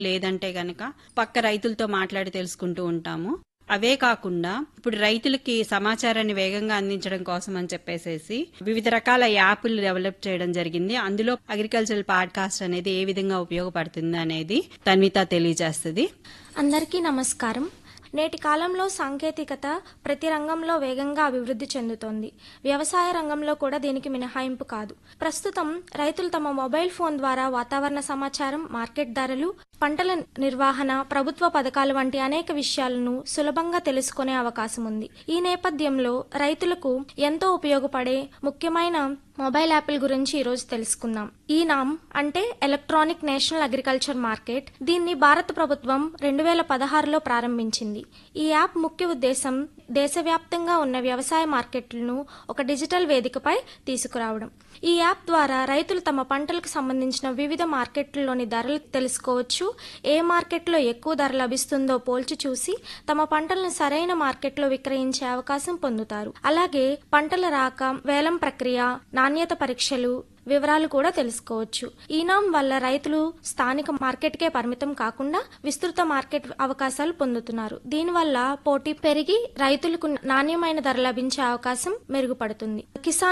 లేదంటే గనక పక్క రైతులతో మాట్లాడి తెలుసుకుంటూ ఉంటాము. అవే కాకుండా ఇప్పుడు రైతులకి సమాచారాన్ని వేగంగా అందించడం కోసం అని చెప్పేసేసి వివిధ రకాల యాప్లు డెవలప్ చేయడం జరిగింది. అందులో అగ్రికల్చరల్ పాడ్కాస్ట్ అనేది ఏ విధంగా ఉపయోగపడుతుంది అనేది తన్విత తెలియజేస్తుంది. అందరికీ నమస్కారం. నేటి కాలంలో సాంకేతికత ప్రతి రంగంలో వేగంగా అభివృద్ధి చెందుతోంది. వ్యవసాయ రంగంలో కూడా దీనికి మినహాయింపు కాదు. ప్రస్తుతం రైతులు తమ మొబైల్ ఫోన్ ద్వారా వాతావరణ సమాచారం, మార్కెట్ ధరలు, పంటల నిర్వహణ, ప్రభుత్వ పథకాలు వంటి అనేక విషయాలను సులభంగా తెలుసుకునే అవకాశం ఉంది. ఈ నేపథ్యంలో రైతులకు ఎంతో ఉపయోగపడే ముఖ్యమైన మొబైల్ యాప్ల గురించి ఈరోజు తెలుసుకుందాం. ఈ నామ్ అంటే ఎలక్ట్రానిక్ నేషనల్ అగ్రికల్చర్ మార్కెట్. దీన్ని భారత ప్రభుత్వం 2016లో ప్రారంభించింది. ఈ యాప్ ముఖ్య ఉద్దేశం దేశవ్యాప్తంగా ఉన్న వ్యవసాయ మార్కెట్లను ఒక డిజిటల్ వేదికపై తీసుకురావడం. ఈ యాప్ ద్వారా రైతులు తమ పంటలకు సంబంధించిన వివిధ మార్కెట్లలోని ధరలు తెలుసుకోవచ్చు. ఏ మార్కెట్లో ఎక్కువ ధర లభిస్తుందో పోల్చి చూసి తమ పంటలను సరైన మార్కెట్లో విక్రయించే అవకాశం పొందుతారు. అలాగే పంటల రాక, వేలం ప్రక్రియ, నాణ్యత పరీక్షలు వివరాలు కూడా తెలుసుకోవచ్చు. ఈ నామ్ వల్ల రైతులు స్థానిక మార్కెట్కే పరిమితం కాకుండా విస్తృత మార్కెట్ అవకాశాలు పొందుతున్నారు. దీనివల్ల పోటీ పెరిగి రైతులకు నాణ్యమైన ధర లభించే అవకాశం మెరుగుపడుతుంది.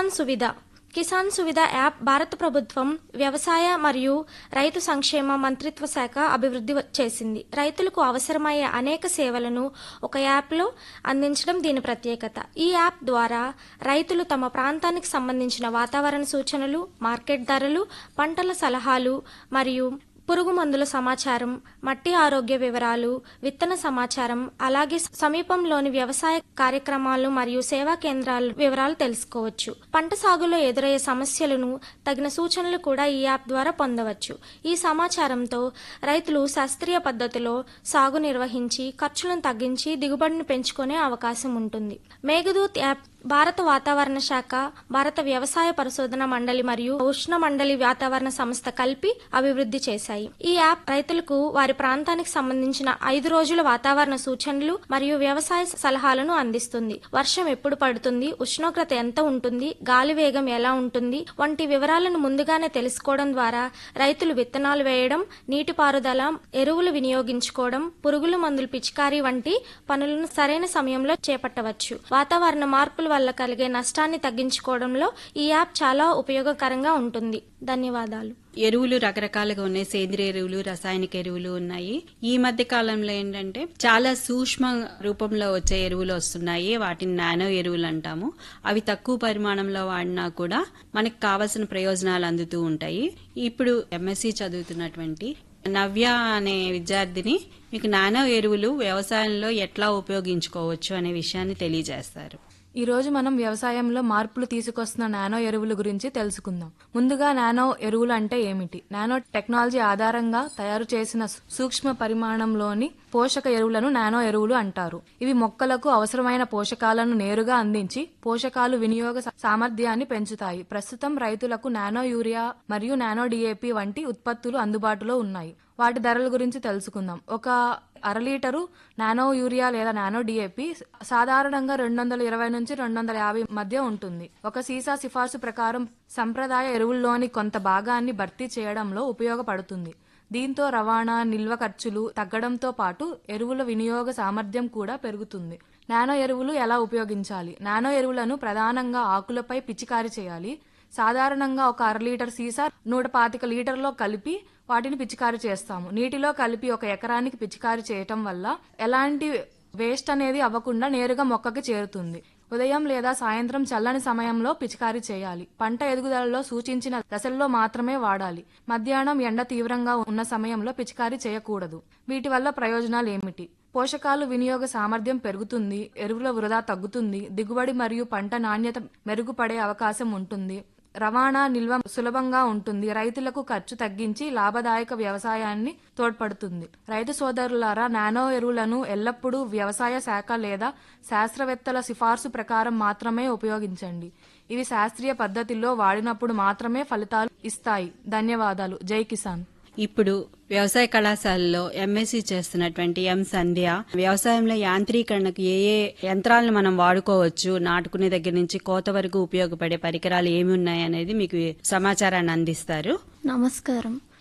కిసాన్ సువిధ యాప్ భారత ప్రభుత్వం వ్యవసాయ మరియు రైతు సంక్షేమ మంత్రిత్వ శాఖ అభివృద్ధి చేసింది. రైతులకు అవసరమయ్యే అనేక సేవలను ఒక యాప్లో అందించడం దీని ప్రత్యేకత. ఈ యాప్ ద్వారా రైతులు తమ ప్రాంతానికి సంబంధించిన వాతావరణ సూచనలు, మార్కెట్ ధరలు, పంటల సలహాలు మరియు పురుగు మందుల సమాచారం, మట్టి ఆరోగ్య వివరాలు, విత్తన సమాచారం, అలాగే సమీపంలోని వ్యవసాయ కార్యక్రమాలు మరియు సేవా కేంద్రాల వివరాలు తెలుసుకోవచ్చు. పంట సాగులో ఎదురయ్యే సమస్యలను తగిన సూచనలు కూడా ఈ యాప్ ద్వారా పొందవచ్చు. ఈ సమాచారంతో రైతులు శాస్త్రీయ పద్ధతిలో సాగు నిర్వహించి ఖర్చులను తగ్గించి దిగుబడిని పెంచుకునే అవకాశం ఉంటుంది. మేఘదూత్ యాప్ భారత వాతావరణ శాఖ, భారత వ్యవసాయ పరిశోధన మండలి మరియు ఉష్ణ మండలి వాతావరణ సంస్థ కలిపి అభివృద్ధి చేశాయి. ఈ యాప్ రైతులకు వారి ప్రాంతానికి సంబంధించిన 5 రోజుల వాతావరణ సూచనలు మరియు వ్యవసాయ సలహాలను అందిస్తుంది. వర్షం ఎప్పుడు పడుతుంది, ఉష్ణోగ్రత ఎంత ఉంటుంది, గాలి వేగం ఎలా ఉంటుంది వంటి వివరాలను ముందుగానే తెలుసుకోవడం ద్వారా రైతులు విత్తనాలు వేయడం, నీటిపారుదల, ఎరువులు వినియోగించుకోవడం, పురుగుల మందులు పిచికారీ వంటి పనులను సరైన సమయంలో చేపట్టవచ్చు. వాతావరణ మార్పుల వల్ల కలిగే నష్టాన్ని తగ్గించుకోవడంలో ఈ యాప్ చాలా ఉపయోగకరంగా ఉంటుంది. ధన్యవాదాలు. ఎరువులు రకరకాలుగా ఉన్నాయి. సేంద్రియ ఎరువులు, రసాయనిక ఎరువులు ఉన్నాయి. ఈ మధ్య కాలంలో ఏంటంటే చాలా సూక్ష్మ రూపంలో వచ్చే ఎరువులు వస్తున్నాయి. వాటిని నానో ఎరువులు అంటాము. అవి తక్కువ పరిమాణంలో వాడినా కూడా మనకు కావాల్సిన ప్రయోజనాలు అందుతూ ఉంటాయి. ఇప్పుడు ఎంఎస్సి చదువుతున్నటువంటి నవ్య అనే విద్యార్థిని మీకు నానో ఎరువులు వ్యవసాయంలో ఎట్లా ఉపయోగించుకోవచ్చు అనే విషయాన్ని తెలియజేస్తారు. ఈ రోజు మనం వ్యవసాయంలో మార్పులు తీసుకొస్తున్న నానో ఎరువుల గురించి తెలుసుకుందాం. ముందుగా నానో ఎరువులు అంటే ఏమిటి? నానో టెక్నాలజీ ఆధారంగా తయారు చేసిన సూక్ష్మ పరిమాణంలోని పోషక ఎరువులను నానో ఎరువులు అంటారు. ఇవి మొక్కలకు అవసరమైన పోషకాలను నేరుగా అందించి పోషకాలు వినియోగ సామర్థ్యాన్ని పెంచుతాయి. ప్రస్తుతం రైతులకు నానో యూరియా మరియు నానో డిఏపి వంటి ఉత్పత్తులు అందుబాటులో ఉన్నాయి. వాటి ధరల గురించి తెలుసుకుందాం. ఒక 1/2 లీటరు నానో యూరియా లేదా నానో డిఏపి సాధారణంగా 220 నుంచి 250 మధ్య ఉంటుంది. ఒక సీసా సిఫార్సు ప్రకారం సంప్రదాయ ఎరువుల్లోని కొంత భాగాన్ని భర్తీ చేయడంలో ఉపయోగపడుతుంది. దీంతో రవాణా, నిల్వ ఖర్చులు తగ్గడంతో పాటు ఎరువుల వినియోగ సామర్థ్యం కూడా పెరుగుతుంది. నానో ఎరువులు ఎలా ఉపయోగించాలి? నానో ఎరువులను ప్రధానంగా ఆకులపై పిచికారీ చేయాలి. సాధారణంగా ఒక 1/2 లీటర్ సీసా 125 లీటర్లో కలిపి వాటిని పిచికారీ చేస్తాము. నీటిలో కలిపి 1 ఎకరానికి పిచికారీ చేయటం వల్ల ఎలాంటి వేస్ట్ అనేది అవ్వకుండా నేరుగా మొక్కకి చేరుతుంది. ఉదయం లేదా సాయంత్రం చల్లని సమయంలో పిచికారీ చేయాలి. పంట ఎదుగుదలలో సూచించిన దశల్లో మాత్రమే వాడాలి. మధ్యాహ్నం ఎండ తీవ్రంగా ఉన్న సమయంలో పిచికారీ చేయకూడదు. వీటి వల్ల ప్రయోజనాలు ఏమిటి? పోషకాలు వినియోగ సామర్థ్యం పెరుగుతుంది, ఎరువుల వృధా తగ్గుతుంది, దిగుబడి మరియు పంట నాణ్యత మెరుగుపడే అవకాశం ఉంటుంది, రవాణా నిల్వ సులభంగా ఉంటుంది, రైతులకు ఖర్చు తగ్గించి లాభదాయక వ్యవసాయాన్ని తోడ్పడుతుంది. రైతు సోదరులారా, నానో ఎరువులను ఎల్లప్పుడూ వ్యవసాయ శాఖ లేదా శాస్త్రవేత్తల సిఫార్సు ప్రకారం మాత్రమే ఉపయోగించండి. ఇవి శాస్త్రీయ పద్ధతిలో వాడినప్పుడు మాత్రమే ఫలితాలు ఇస్తాయి. ధన్యవాదాలు. జై కిసాన్. ఇప్పుడు వ్యవసాయ కళాశాలలో ఎంఎస్సీ చేస్తున్నటువంటి ఎం సంధ్య వ్యవసాయంలో యాంత్రీకరణకు ఏ ఏ యంత్రాలను మనం వాడుకోవచ్చు, నాటుకునే దగ్గర నుంచి కోత వరకు ఉపయోగపడే పరికరాలు ఏమి ఉన్నాయి అనేది మీకు సమాచారాన్ని అందిస్తారు. నమస్కారం.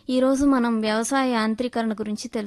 ఈరోజు మనం వ్యవసాయ యాంత్రీకరణ గురించి